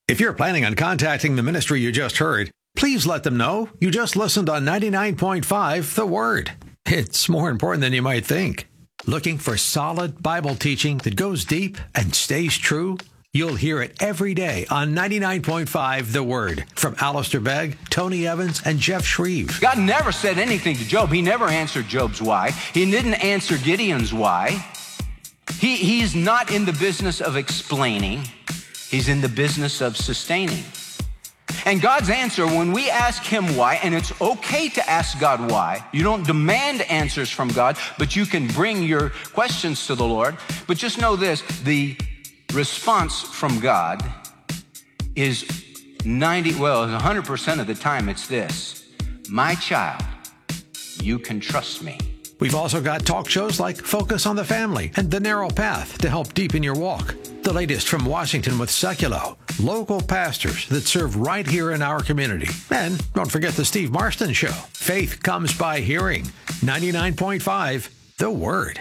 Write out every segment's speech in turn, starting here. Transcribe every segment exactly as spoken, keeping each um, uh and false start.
If you're planning on contacting the ministry you just heard, please let them know you just listened on ninety-nine point five The Word. It's more important than you might think. Looking for solid Bible teaching that goes deep and stays true? You'll hear it every day on ninety-nine point five The Word from Alistair Begg, Tony Evans, and Jeff Shreve. God never said anything to Job. He never answered Job's why. He didn't answer Gideon's why. He, he's not in the business of explaining. He's in the business of sustaining. And God's answer, when we ask him why, and it's okay to ask God why. You don't demand answers from God, but you can bring your questions to the Lord. But just know this, the response from God is ninety, well, one hundred percent of the time it's this: my child, you can trust me. We've also got talk shows like Focus on the Family and The Narrow Path to help deepen your walk. The latest from Washington with Seculo, local pastors that serve right here in our community. And don't forget the Steve Marston Show. Faith comes by hearing. ninety-nine point five The Word.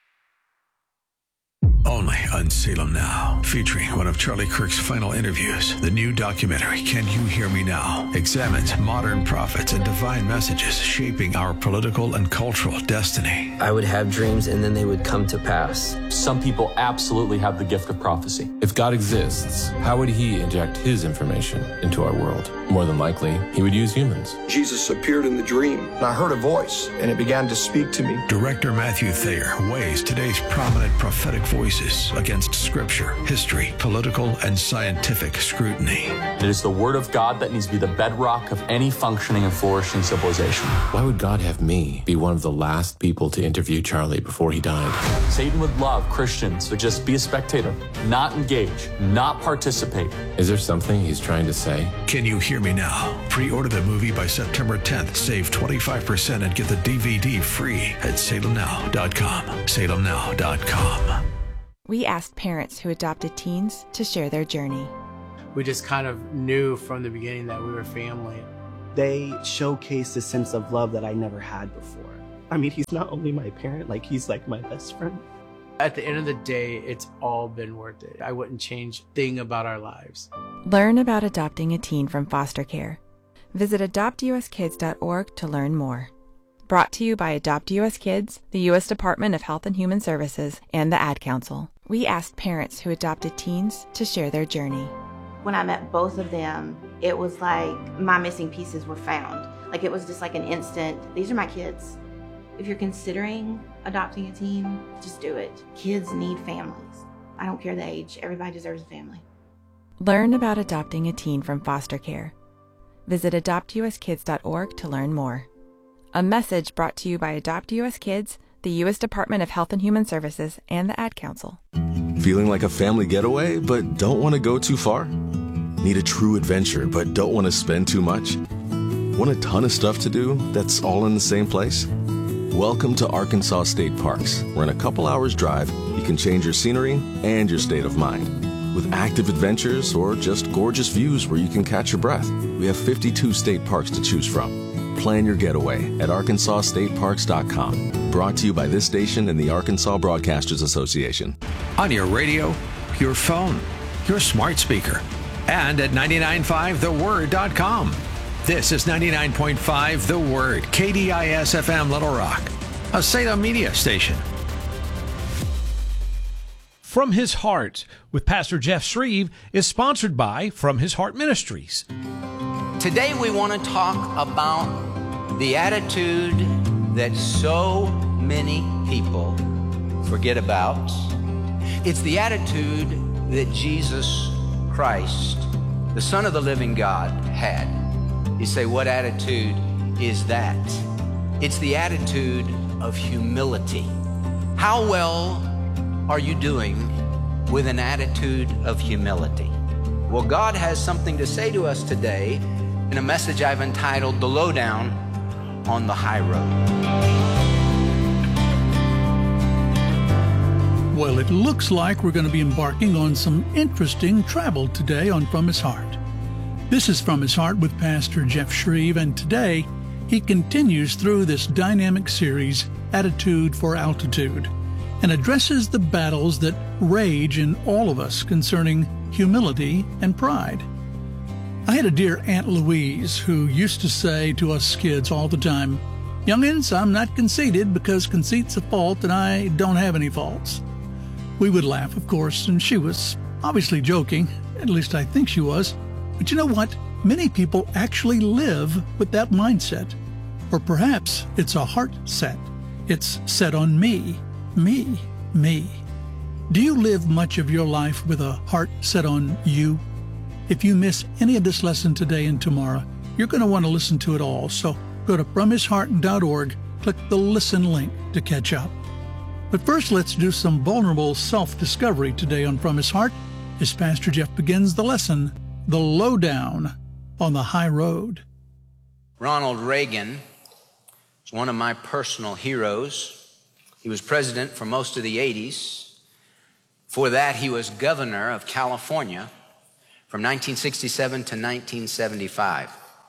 Only on Salem Now, featuring one of Charlie Kirk's final interviews. The new documentary, Can You Hear Me Now?, examines modern prophets and divine messages shaping our political and cultural destiny. I would have dreams and then they would come to pass. Some people absolutely have the gift of prophecy. If God exists, how would he inject his information into our world? More than likely, he would use humans. Jesus appeared in the dream, and I heard a voice, and it began to speak to me. Director Matthew Thayer weighs today's prominent prophetic voices against scripture, history, political, and scientific scrutiny. It is the Word of God that needs to be the bedrock of any functioning and flourishing civilization. Why would God have me be one of the last people to interview Charlie before he died? Satan would love Christians to just be a spectator, not engage, not participate. Is there something he's trying to say? Can You Hear Me Now? Pre-order the movie by September tenth. Save twenty-five percent and get the D V D free at salem now dot com. salem now dot com. We asked parents who adopted teens to share their journey. We just kind of knew from the beginning that we were family. They showcased a sense of love that I never had before. I mean, he's not only my parent, like he's like my best friend. At the end of the day, it's all been worth it. I wouldn't change a thing about our lives. Learn about adopting a teen from foster care. Visit adopt u s kids dot org to learn more. Brought to you by Adopt U S Kids, the U S Department of Health and Human Services, and the Ad Council. We asked parents who adopted teens to share their journey. When I met both of them, it was like my missing pieces were found. Like it was just like an instant, these are my kids. If you're considering adopting a teen, just do it. Kids need families. I don't care the age, everybody deserves a family. Learn about adopting a teen from foster care. Visit adopt u s kids dot org to learn more. A message brought to you by Adopt U S Kids, the U S Department of Health and Human Services, and the Ad Council. Feeling like a family getaway, but don't want to go too far? Need a true adventure, but don't want to spend too much? Want a ton of stuff to do that's all in the same place? Welcome to Arkansas State Parks, where in a couple hours drive, you can change your scenery and your state of mind. With active adventures or just gorgeous views where you can catch your breath, we have fifty-two state parks to choose from. Plan your getaway at arkansas state parks dot com. Brought to you by this station and the Arkansas Broadcasters Association. On your radio, your phone, your smart speaker, and at ninety-nine point five the word dot com. This is ninety-nine point five The Word, K D I S F M Little Rock, a Salem media station. From His Heart with Pastor Jeff Shreve is sponsored by From His Heart Ministries. Today we want to talk about the attitude that so many people forget about. It's the attitude that Jesus Christ, the Son of the living God, had. You say, what attitude is that? It's the attitude of humility. How well are you doing with an attitude of humility? Well, God has something to say to us today in a message I've entitled The Lowdown on the High Road. Well, it looks like we're going to be embarking on some interesting travel today on From His Heart. This is From His Heart with Pastor Jeff Shreve, and today he continues through this dynamic series, Attitude for Altitude, and addresses the battles that rage in all of us concerning humility and pride. I had a dear Aunt Louise who used to say to us kids all the time, "Youngins, I'm not conceited because conceit's a fault and I don't have any faults." We would laugh, of course, and she was obviously joking. At least I think she was. But you know what? Many people actually live with that mindset. Or perhaps it's a heart set. It's set on me, me, me. Do you live much of your life with a heart set on you? If you miss any of this lesson today and tomorrow, you're going to want to listen to it all. So go to from his heart dot org, click the listen link to catch up. But first, let's do some vulnerable self-discovery today on From His Heart as Pastor Jeff begins the lesson, The Lowdown on the High Road. Ronald Reagan is one of my personal heroes. He was president for most of the eighties. For that, he was governor of California from nineteen sixty-seven to nineteen seventy-five.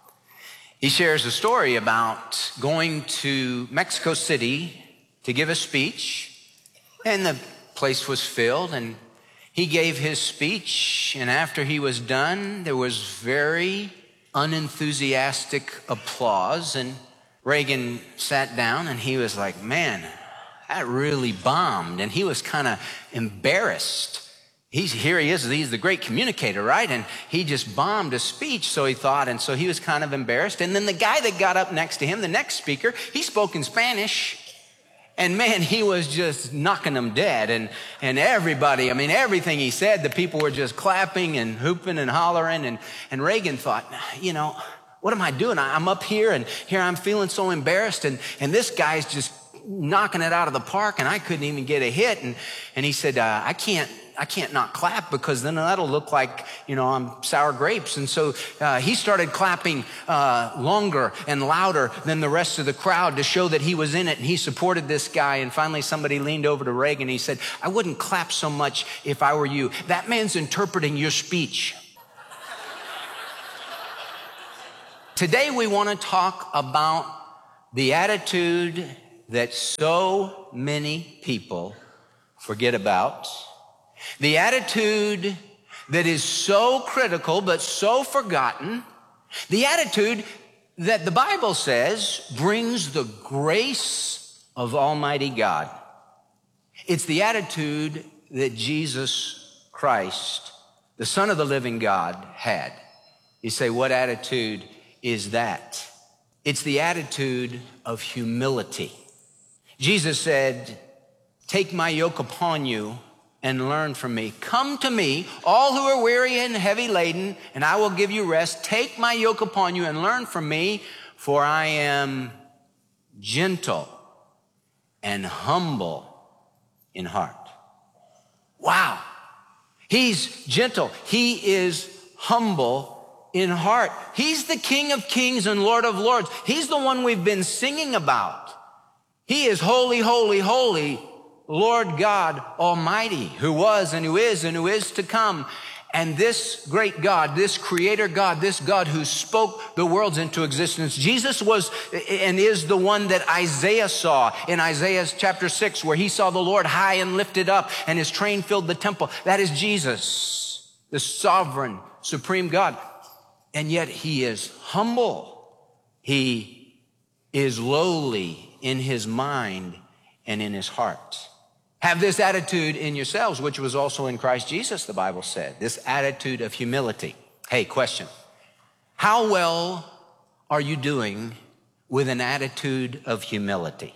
He shares a story about going to Mexico City to give a speech, and the place was filled, and he gave his speech, and after he was done, there was very unenthusiastic applause, and Reagan sat down, and he was like, "Man, that really bombed," and he was kind of embarrassed. He's, here he is, he's the great communicator, right? And he just bombed a speech, so he thought, and so he was kind of embarrassed. And then the guy that got up next to him, the next speaker, he spoke in Spanish. And man, he was just knocking them dead. And, and everybody, I mean, everything he said, the people were just clapping and hooping and hollering. And, and Reagan thought, you know, what am I doing? I'm up here, and here I'm feeling so embarrassed. And, and this guy's just knocking it out of the park, and I couldn't even get a hit. And, and he said, uh, I can't, I can't not clap because then that'll look like, you know, I'm sour grapes. And so uh, he started clapping uh, longer and louder than the rest of the crowd to show that he was in it, and he supported this guy. And finally somebody leaned over to Reagan and he said, "I wouldn't clap so much if I were you. That man's interpreting your speech." Today we want to talk about the attitude that so many people forget about. The attitude that is so critical but so forgotten. The attitude that the Bible says brings the grace of Almighty God. It's the attitude that Jesus Christ, the Son of the living God, had. You say, what attitude is that? It's the attitude of humility. Jesus said, "Take my yoke upon you and learn from me. Come to me, all who are weary and heavy laden, and I will give you rest. Take my yoke upon you and learn from me, for I am gentle and humble in heart." Wow. He's gentle. He is humble in heart. He's the King of kings and Lord of lords. He's the one we've been singing about. He is holy, holy, holy, Lord God Almighty, who was and who is and who is to come. And this great God, this creator God, this God who spoke the worlds into existence, Jesus was and is the one that Isaiah saw in Isaiah chapter six, where he saw the Lord high and lifted up and his train filled the temple. That is Jesus, the sovereign, supreme God. And yet he is humble. He is lowly in his mind and in his heart. Have this attitude in yourselves, which was also in Christ Jesus, the Bible said. This attitude of humility. Hey, question. How well are you doing with an attitude of humility?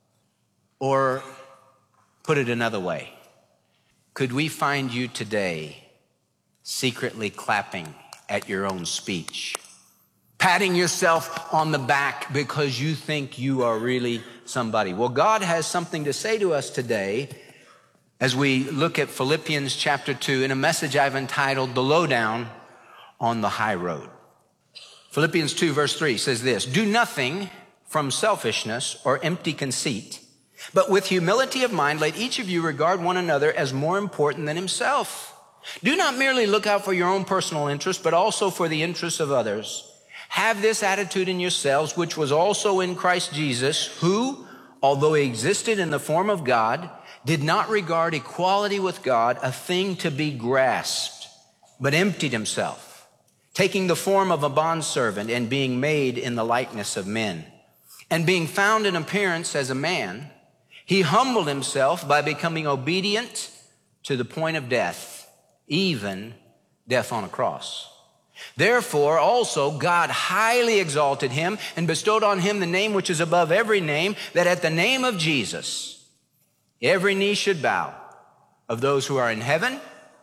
Or put it another way, could we find you today secretly clapping at your own speech, patting yourself on the back because you think you are really somebody? Well, God has something to say to us today as we look at Philippians chapter two in a message I've entitled The Lowdown on the High Road. Philippians two verse three says this, "Do nothing from selfishness or empty conceit, but with humility of mind, let each of you regard one another as more important than himself. Do not merely look out for your own personal interest, but also for the interests of others. Have this attitude in yourselves, which was also in Christ Jesus, who, although he existed in the form of God, did not regard equality with God a thing to be grasped, but emptied himself, taking the form of a bondservant and being made in the likeness of men. And being found in appearance as a man, he humbled himself by becoming obedient to the point of death, even death on a cross. Therefore, also God highly exalted him and bestowed on him the name which is above every name, that at the name of Jesus, every knee should bow, of those who are in heaven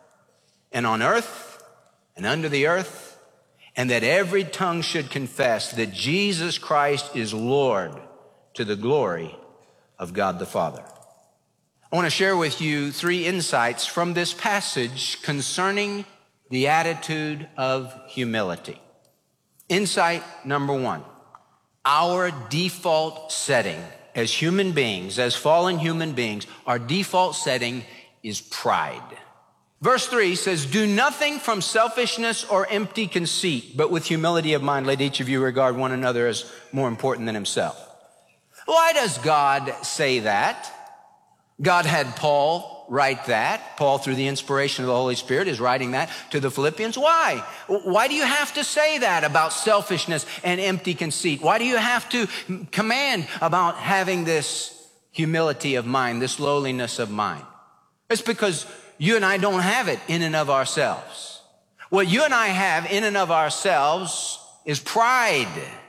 and on earth and under the earth, and that every tongue should confess that Jesus Christ is Lord, to the glory of God the Father. I want to share with you three insights from this passage concerning the attitude of humility. Insight number one, our default setting as human beings, as fallen human beings, our default setting is pride. Verse three says, do nothing from selfishness or empty conceit, but with humility of mind, let each of you regard one another as more important than himself. Why does God say that? God had Paul write that. Paul, through the inspiration of the Holy Spirit, is writing that to the Philippians. Why? Why do you have to say that about selfishness and empty conceit? Why do you have to command about having this humility of mind, this lowliness of mind? It's because you and I don't have it in and of ourselves. What you and I have in and of ourselves is pride.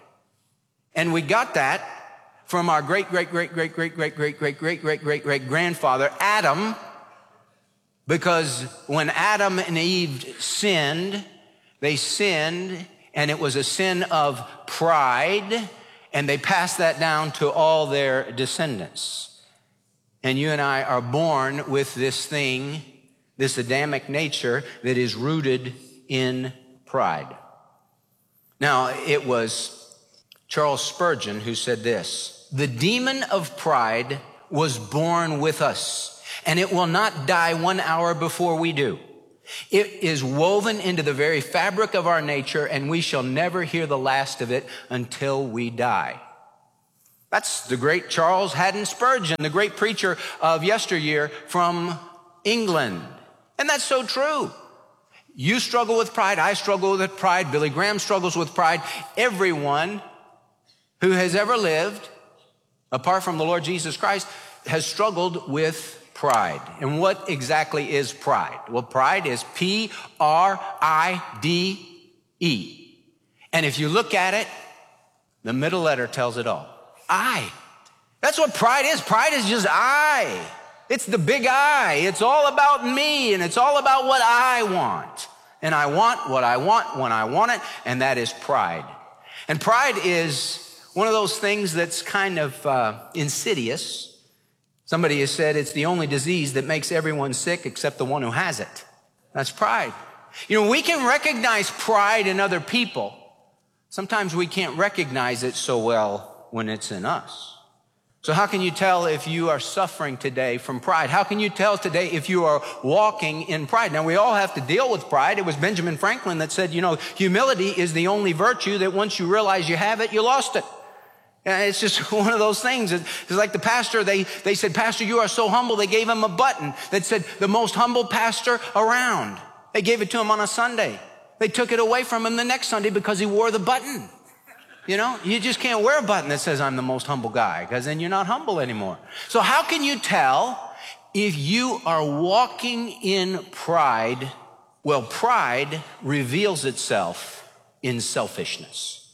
And we got that from our great, great, great, great, great, great, great, great, great, great, great, great grandfather, Adam, because when Adam and Eve sinned, they sinned, and it was a sin of pride, and they passed that down to all their descendants. And you and I are born with this thing, this Adamic nature that is rooted in pride. Now, it was Charles Spurgeon who said this: the demon of pride was born with us, and it will not die one hour before we do. It is woven into the very fabric of our nature, and we shall never hear the last of it until we die. That's the great Charles Haddon Spurgeon, the great preacher of yesteryear from England. And that's so true. You struggle with pride. I struggle with pride. Billy Graham struggles with pride. Everyone who has ever lived, apart from the Lord Jesus Christ, has struggled with pride. And what exactly is pride? Well, pride is P R I D E. And if you look at it, the middle letter tells it all. I. That's what pride is. Pride is just I. It's the big I. It's all about me, and it's all about what I want. And I want what I want when I want it, and that is pride. And pride is one of those things that's kind of uh, insidious. Somebody has said it's the only disease that makes everyone sick except the one who has it. That's pride. You know, we can recognize pride in other people. Sometimes we can't recognize it so well when it's in us. So how can you tell if you are suffering today from pride? How can you tell today if you are walking in pride? Now, we all have to deal with pride. It was Benjamin Franklin that said, you know, humility is the only virtue that once you realize you have it, you lost it. And it's just one of those things. It's like the pastor, they, they said, Pastor, you are so humble. They gave him a button that said, the most humble pastor around. They gave it to him on a Sunday. They took it away from him the next Sunday because he wore the button. You know, you just can't wear a button that says I'm the most humble guy, because then you're not humble anymore. So how can you tell if you are walking in pride? Well, pride reveals itself in selfishness.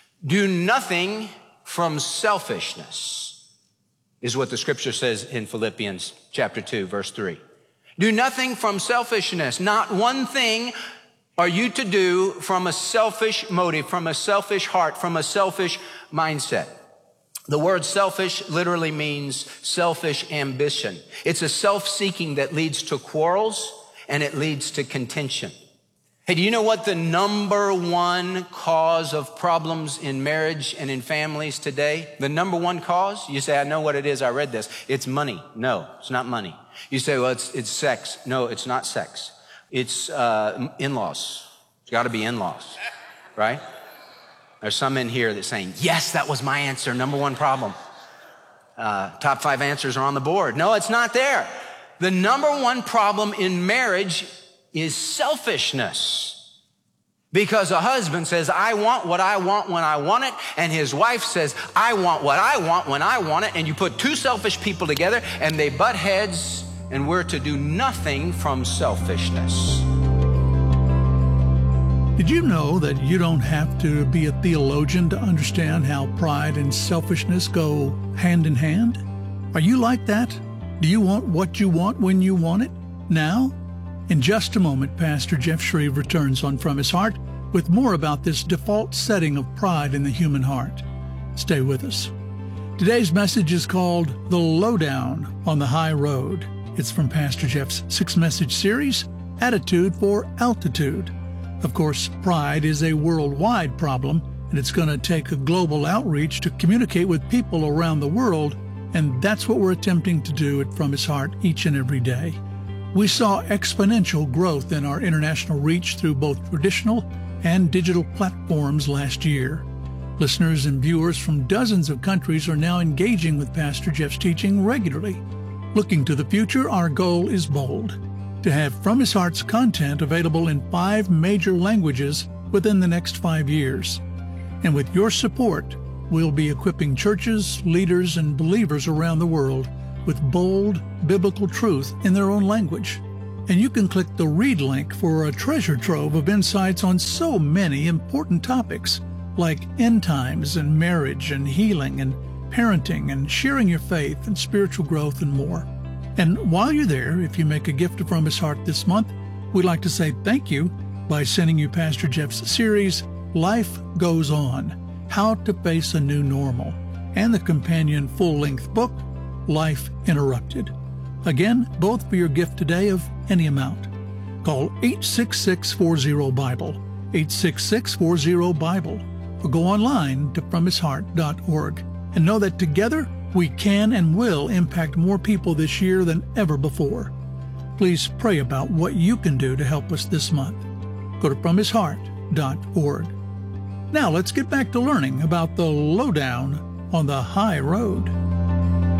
Do nothing from selfishness is what the scripture says in Philippians chapter two, verse three. Do nothing from selfishness. Not one thing are you to do from a selfish motive, from a selfish heart, from a selfish mindset. The word selfish literally means selfish ambition. It's a self-seeking that leads to quarrels and it leads to contention. Hey, do you know what the number one cause of problems in marriage and in families today? The number one cause? You say, I know what it is. I read this. It's money. No, it's not money. You say, well, it's, it's sex. No, it's not sex. It's uh, in-laws. It's got to be in-laws, right? There's some in here that's saying, yes, that was my answer, number one problem. Uh, top five answers are on the board. No, it's not there. The number one problem in marriage is selfishness. Because a husband says, I want what I want when I want it, and his wife says, I want what I want when I want it, and you put two selfish people together, and they butt heads, and we're to do nothing from selfishness. Did you know that you don't have to be a theologian to understand how pride and selfishness go hand in hand? Are you like that? Do you want what you want when you want it? Now? In just a moment, Pastor Jeff Shreve returns on From His Heart with more about this default setting of pride in the human heart. Stay with us. Today's message is called The Lowdown on the High Road. It's from Pastor Jeff's six-message series, Attitude for Altitude. Of course, pride is a worldwide problem, and it's going to take a global outreach to communicate with people around the world, and that's what we're attempting to do at From His Heart each and every day. We saw exponential growth in our international reach through both traditional and digital platforms last year. Listeners and viewers from dozens of countries are now engaging with Pastor Jeff's teaching regularly. Looking to the future, our goal is bold: to have From His Heart's content available in five major languages within the next five years. And with your support, we'll be equipping churches, leaders, and believers around the world with bold biblical truth in their own language. And you can click the read link for a treasure trove of insights on so many important topics like end times and marriage and healing and parenting and sharing your faith and spiritual growth and more. And while you're there, if you make a gift from His Heart this month, we'd like to say thank you by sending you Pastor Jeff's series, Life Goes On: How to Face a New Normal, and the companion full-length book, Life Interrupted. Again, both for your gift today of any amount. Call eight six six, four zero, Bible, eight six six, four zero, Bible, or go online to from his heart dot org. And know that together we can and will impact more people this year than ever before. Please pray about what you can do to help us this month. Go to from his heart dot org. Now let's get back to learning about the lowdown on the high road.